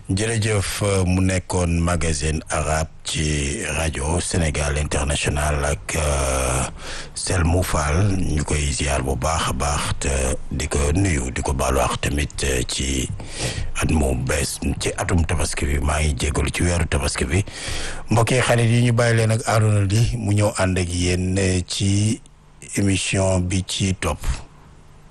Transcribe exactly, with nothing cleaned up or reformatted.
jërëjëf mu nekkoon magazine arabe ci rajo Sénégal International ak Selmou Fall ñu koy ziar bu baax a baax te di ko nuyu di ko baalu wax tamit ci at mu bees ci atum tabaski bi maa ngi jégalu ci weeru tabaski bi mbokk yi xarit yi ñu bàyyi leen ak Arouna Ly mu ñëw ànd ak yéen ci émission bi ci topp.